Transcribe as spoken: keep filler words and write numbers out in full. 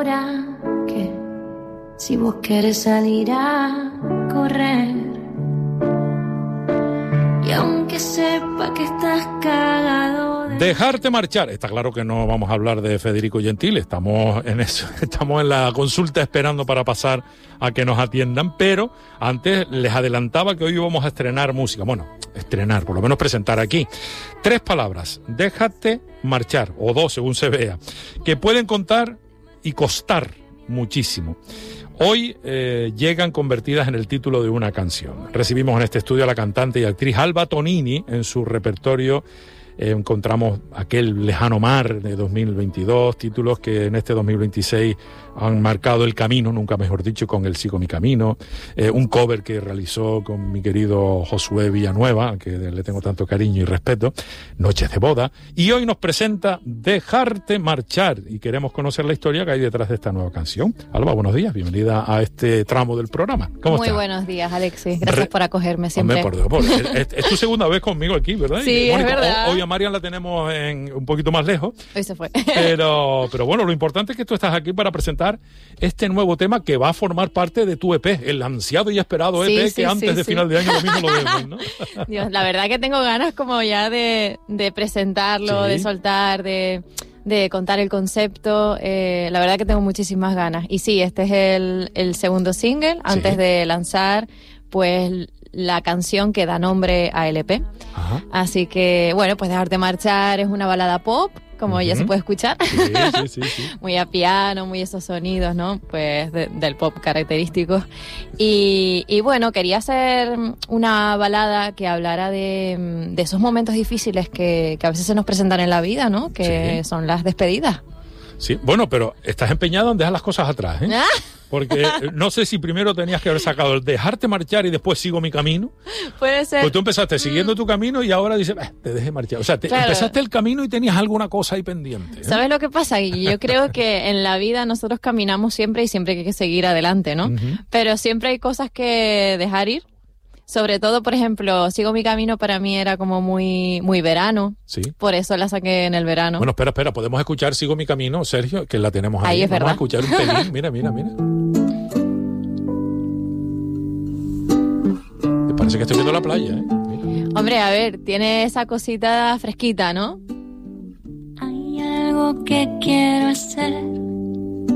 Que si vos querés salir a correr y aunque sepa que estás cagado de... Dejarte marchar. Está claro que no vamos a hablar de Federico Gentile, estamos en eso, estamos en la consulta esperando para pasar a que nos atiendan, pero antes les adelantaba que hoy íbamos a estrenar música. Bueno, estrenar, por lo menos presentar aquí. Tres palabras, déjate marchar, o dos según se vea, que pueden contar y costar muchísimo. Hoy eh, llegan convertidas en el título de una canción. Recibimos en este estudio a la cantante y actriz Alba Tonini. En su repertorio eh, encontramos Aquel lejano mar de dos mil veintidós, títulos que en este dos mil veintiséis han marcado el camino, nunca mejor dicho, con El Sigo mi camino, eh, un cover que realizó con mi querido Josué Villanueva, al que le tengo tanto cariño y respeto, Noches de boda, y hoy nos presenta Dejarte marchar, y queremos conocer la historia que hay detrás de esta nueva canción. Alba, buenos días, bienvenida a este tramo del programa. ¿Cómo Muy estás? buenos días, Alexis, gracias Re... por acogerme siempre. Hombre, por Dios, por... es, es tu segunda vez conmigo aquí, ¿verdad? Sí, y, bueno, es verdad. Hoy a Marian la tenemos en, un poquito más lejos. Hoy se fue. Pero, pero bueno, lo importante es que tú estás aquí para presentar este nuevo tema que va a formar parte de tu E P, el ansiado y esperado E P, sí, sí, que antes sí, de sí. final de año lo mismo lo vemos, ¿no? Dios, la verdad que tengo ganas como ya de, de presentarlo, sí. de soltar, de, de contar el concepto. Eh, la verdad que tengo muchísimas ganas. Y sí, este es el, el segundo single antes sí. de lanzar, pues, la canción que da nombre a L P. Ajá. Así que, bueno, pues Dejarte marchar es una balada pop, como uh-huh. ya se puede escuchar. Sí, sí, sí, sí. Muy a piano, muy esos sonidos, ¿no? Pues de, del pop característicos. Y, y bueno, quería hacer una balada que hablara de, de esos momentos difíciles que, que a veces se nos presentan en la vida, ¿no? Que sí. son las despedidas. Sí, bueno, pero estás empeñado en dejar las cosas atrás, ¿eh? ¿Ah? Porque no sé si primero tenías que haber sacado el Dejarte marchar y después Sigo mi camino. Puede ser. Pues tú empezaste siguiendo mm. tu camino y ahora dices, eh, te dejé marchar. O sea, te, claro. empezaste el camino y tenías alguna cosa ahí pendiente, ¿eh? ¿Sabes lo que pasa? Y yo creo que en la vida nosotros caminamos siempre y siempre hay que seguir adelante, ¿no? Uh-huh. Pero siempre hay cosas que dejar ir. Sobre todo, por ejemplo, Sigo mi camino para mí era como muy muy verano. Sí. Por eso la saqué en el verano. Bueno, espera, espera. ¿Podemos escuchar Sigo mi camino, Sergio? Que la tenemos ahí. Ahí es Vamos verdad. a escuchar un pelín. Mira, mira, mira. Me parece que estoy viendo la playa, ¿eh? Mira. Hombre, a ver, tiene esa cosita fresquita, ¿no? Hay algo que quiero hacer